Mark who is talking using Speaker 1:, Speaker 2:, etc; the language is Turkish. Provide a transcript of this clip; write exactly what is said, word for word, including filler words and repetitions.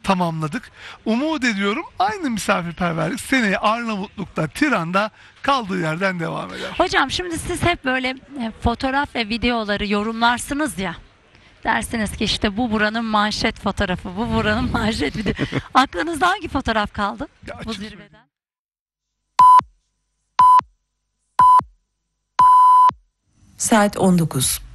Speaker 1: tamamladık. Umut ediyorum aynı misafirperverlik seneye Arnavutluk'ta, Tiran'da kaldığı yerden devam eder.
Speaker 2: Hocam şimdi siz hep böyle e, fotoğraf ve videoları yorumlarsınız ya. Dersiniz ki işte bu buranın manşet fotoğrafı, bu buranın manşet video. Aklınızda hangi fotoğraf kaldı
Speaker 1: Ya
Speaker 2: bu
Speaker 1: açık
Speaker 2: zirveden?
Speaker 3: Saat on dokuz.